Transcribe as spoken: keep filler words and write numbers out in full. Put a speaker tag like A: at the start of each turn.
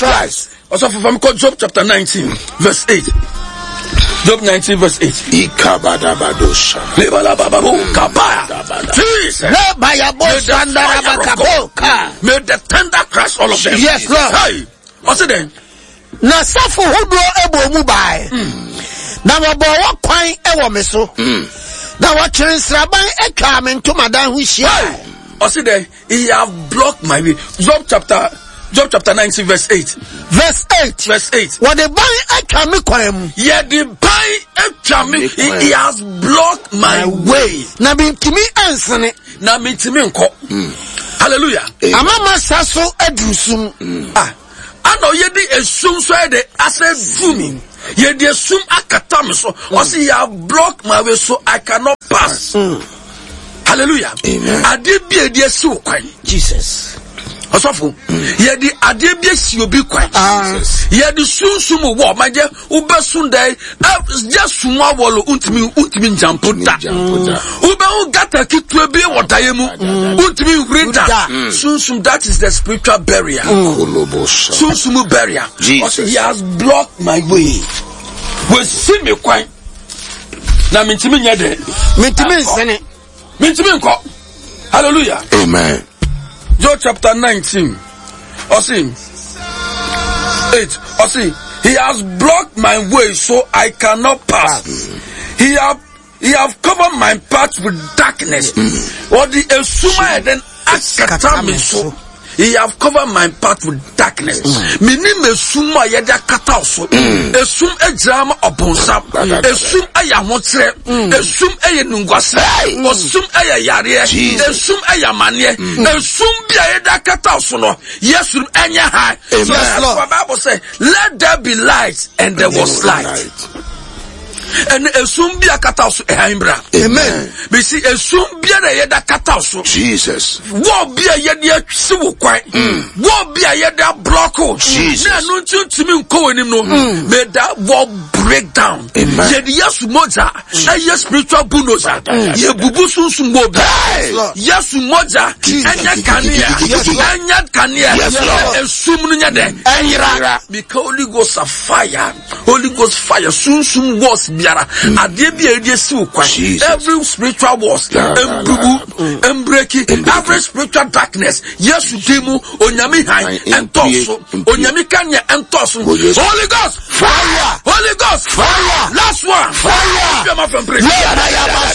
A: Christ.
B: Also from Job chapter nineteen, verse eight. Job nineteen, verse eight.
A: Ikabadabadosha.
B: Jesus. May the thunder crush all of them.
A: Yes, Lord.
B: Hey, what's it then?
C: Na safu hudo ebo mu bai. Na wabo wa kwan ewo me so. Na wa chinsraban etwa me ntomadan ho hia.
B: What's it then? He have blocked my way. Job chapter Job chapter nineteen, verse eight.
C: Verse eight.
B: Verse eight.
C: What the ban etwa me kwan.
B: Yeah, the ban etwa me. He has blocked my way.
C: Na bintimi ansene.
B: Na bintimi nko. Hallelujah.
C: Amama saso adrusum.
B: Ah. Ano yedi esum so de ase fumi. Yedi esum akata me so. Osi you have blocked my way so I cannot pass. Mm. Hallelujah.
A: Amen.
B: Ade bi edi esi okwan.
C: Jesus.
B: Osofo. Yedi ade bi esi obi kwan. Yedi sunsum wo maje ubesun dai just sumwa wolo untimi untimi njamputa. Ube u gata kitwe bi wodaye mu. Untimi rida. Sunsum, that is the spiritual barrier. Sunsum barrier. Also, he has blocked my way. We see me kwan. Na mintimi nyede.
C: Mintimi nsene.
B: Mintimi nko. Hallelujah.
A: Amen.
B: Job chapter nineteen. Osi. eight. Osi. He has blocked my way so I cannot pass. Mm. He have he have covered my path with darkness. Mm. Or the esuma then akata me so. He have covered my path with darkness. Mini me suma yeda kata so. Esum ejama obonsam. Esum eya hotre. Esum eye nungwase. Osum eye yare. Esum eye mane. Esum bia yeda kata so no. Yesu enye high. Yes, Lord. The Bible say, let there be light, and there was light. And esum bia kata so ehaimbra.
A: Amen.
B: We see esum bia na yeda kata so.
A: Jesus.
B: Wo bia yeda si wo kwan. Wo bia yeda block o.
A: Jesus.
B: Na no ntimi nko wenim no. May that wall break down. Yedi yesu moja. Eye spiritual bulldozer. Ye bubu sunsun mo bia. Yesu moja. Enya kania. Enya kania. Esum no nyade. Enyira. Because Holy Ghost of fire. Holy Ghost fire. Sunsun was biara. Ade bia edi si wo kwan. Every spiritual walls. Embubu. Embreki. Every spiritual darkness. Yesu demu onyami han entoso. Onyami kanya entoso. Holy Ghost fire. Holy Ghost fire. Last one fire.